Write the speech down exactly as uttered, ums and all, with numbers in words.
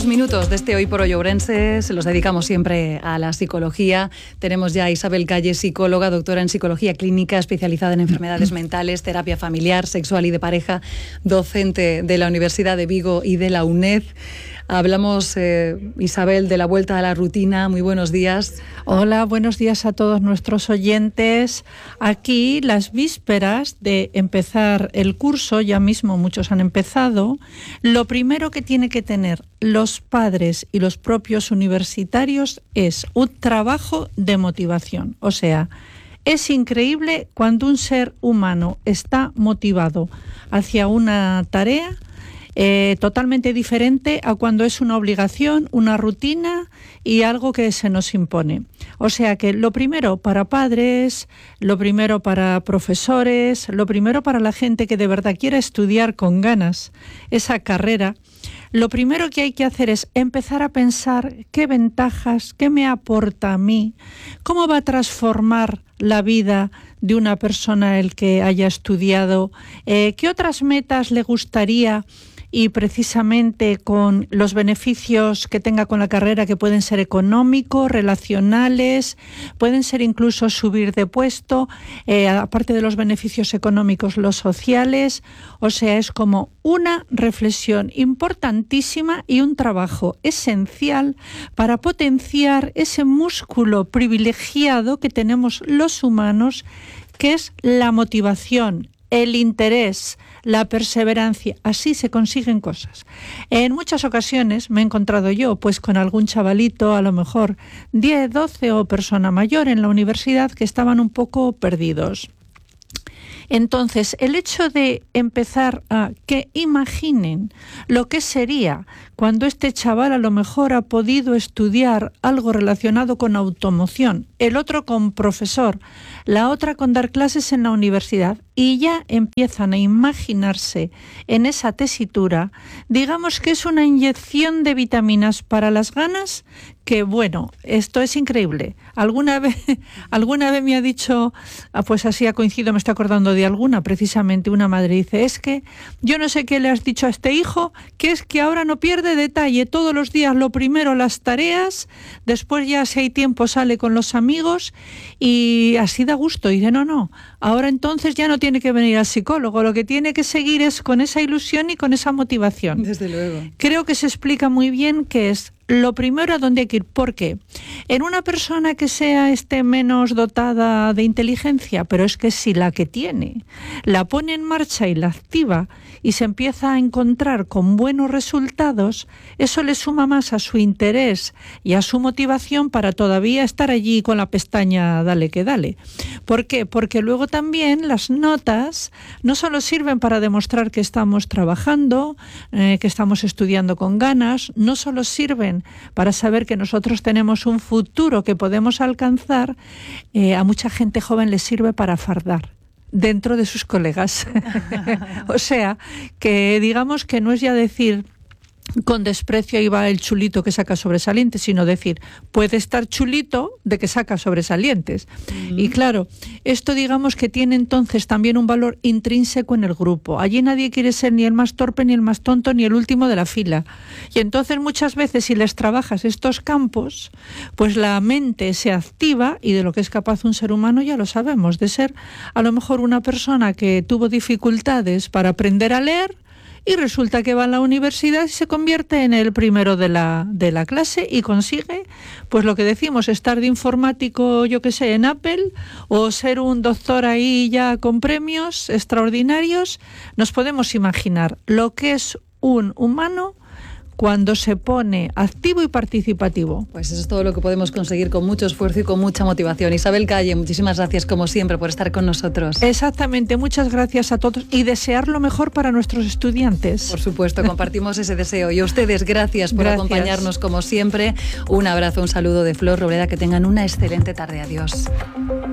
últimos minutos de este Hoy por Hoy Ourense se los dedicamos siempre a la psicología. Tenemos ya a Isabel Calle, psicóloga, doctora en psicología clínica, especializada en enfermedades mentales, terapia familiar, sexual y de pareja, docente de la Universidad de Vigo y de la UNED. Hablamos, eh, Isabel, de la vuelta a la rutina. Muy buenos días. Hola, buenos días a todos nuestros oyentes. Aquí, las vísperas de empezar el curso, ya mismo muchos han empezado. Lo primero que tiene que tener los padres y los propios universitarios es un trabajo de motivación. O sea, es increíble cuando un ser humano está motivado hacia una tarea Eh, totalmente diferente a cuando es una obligación, una rutina y algo que se nos impone. O sea que lo primero para padres, lo primero para profesores, lo primero para la gente que de verdad quiera estudiar con ganas esa carrera, lo primero que hay que hacer es empezar a pensar qué ventajas, qué me aporta a mí, cómo va a transformar la vida de una persona el que haya estudiado, eh, qué otras metas le gustaría. Y precisamente con los beneficios que tenga con la carrera, que pueden ser económicos, relacionales, pueden ser incluso subir de puesto, eh, aparte de los beneficios económicos, los sociales. O sea, es como una reflexión importantísima y un trabajo esencial para potenciar ese músculo privilegiado que tenemos los humanos, que es la motivación, el interés, la perseverancia. Así se consiguen cosas. En muchas ocasiones me he encontrado yo pues con algún chavalito, a lo mejor diez, doce o persona mayor en la universidad, que estaban un poco perdidos. Entonces, el hecho de empezar a que imaginen lo que sería cuando este chaval a lo mejor ha podido estudiar algo relacionado con automoción, el otro con profesor, la otra con dar clases en la universidad, y ya empiezan a imaginarse en esa tesitura, digamos que es una inyección de vitaminas para las ganas, que bueno, esto es increíble. Alguna vez, alguna vez me ha dicho, pues así ha coincidido, me estoy acordando de alguna, precisamente una madre dice, es que yo no sé qué le has dicho a este hijo, que es que ahora no pierde detalle, todos los días lo primero las tareas, después ya si hay tiempo sale con los amigos y así da gusto. Y dice, no, no, ahora entonces ya no tiene que venir al psicólogo, lo que tiene que seguir es con esa ilusión y con esa motivación. Desde luego. Creo que se explica muy bien qué es lo primero a dónde hay que ir. ¿Por qué? En una persona que sea esté menos dotada de inteligencia, pero es que si la que tiene la pone en marcha y la activa y se empieza a encontrar con buenos resultados, eso le suma más a su interés y a su motivación para todavía estar allí con la pestaña dale que dale. ¿Por qué? Porque luego también las notas no solo sirven para demostrar que estamos trabajando, eh, que estamos estudiando con ganas, no solo sirven para saber que nosotros tenemos un futuro que podemos alcanzar, eh, a mucha gente joven les sirve para fardar dentro de sus colegas. O sea, que digamos que no es ya decir con desprecio ahí va el chulito que saca sobresalientes, sino decir, puede estar chulito de que saca sobresalientes. Mm. Y claro, esto digamos que tiene entonces también un valor intrínseco en el grupo. Allí nadie quiere ser ni el más torpe, ni el más tonto, ni el último de la fila. Y entonces muchas veces si les trabajas estos campos, pues la mente se activa y de lo que es capaz un ser humano ya lo sabemos, de ser a lo mejor una persona que tuvo dificultades para aprender a leer, y resulta que va a la universidad y se convierte en el primero de la, de la clase y consigue, pues lo que decimos, estar de informático, yo que sé, en Apple, o ser un doctor ahí ya con premios extraordinarios. Nos podemos imaginar lo que es un humano cuando se pone activo y participativo. Pues eso es todo lo que podemos conseguir con mucho esfuerzo y con mucha motivación. Isabel Calle, muchísimas gracias como siempre por estar con nosotros. Exactamente, muchas gracias a todos y desear lo mejor para nuestros estudiantes. Por supuesto, compartimos ese deseo. Y a ustedes, gracias por gracias. acompañarnos como siempre. Un abrazo, un saludo de Flor Robleda, que tengan una excelente tarde. Adiós.